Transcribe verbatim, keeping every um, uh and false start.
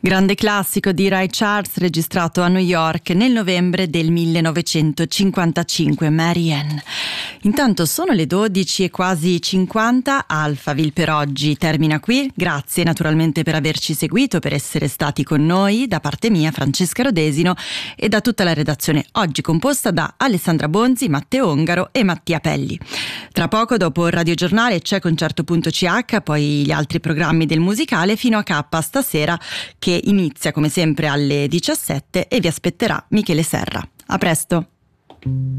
Grande classico di Ray Charles registrato a New York nel novembre del millenovecentocinquantacinque, Mary Ann. Intanto sono le dodici e quasi cinquanta, Alphaville per oggi termina qui. Grazie naturalmente per averci seguito, per essere stati con noi, da parte mia Francesca Rodesino e da tutta la redazione, oggi composta da Alessandra Bonzi, Matteo Ongaro e Mattia Pelli. Tra poco, dopo il radiogiornale, c'è Concerto punto c h, poi gli altri programmi del musicale fino a K stasera, che inizia come sempre alle diciassette e vi aspetterà Michele Serra. A presto!